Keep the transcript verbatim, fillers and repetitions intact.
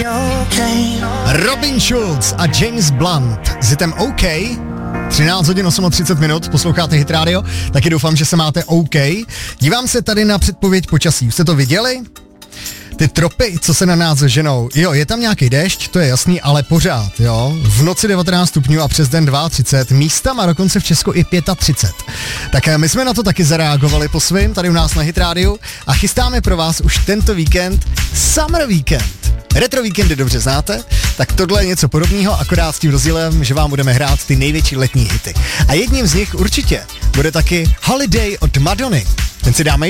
Robin Schulz a James Blunt s hitem OK. třináct hodin třicet osm minut, posloucháte Hit Radio, taky doufám, že se máte OK. Dívám se tady na předpověď počasí, už jste to viděli? Ty tropy, co se na nás ženou. Jo, je tam nějaký déšť, to je jasný, ale pořád, jo. V noci devatenáct stupňů a přes den třicet dva, místama dokonce v Česku i třicet pět. Tak my jsme na to taky zareagovali po svým, tady u nás na Hit Radio a chystáme pro vás už tento víkend Summer Weekend. Retro víkendy dobře znáte, tak tohle je něco podobného, akorát s tím rozdílem, že vám budeme hrát ty největší letní hity. A jedním z nich určitě bude taky Holiday od Madony. Ten si dáme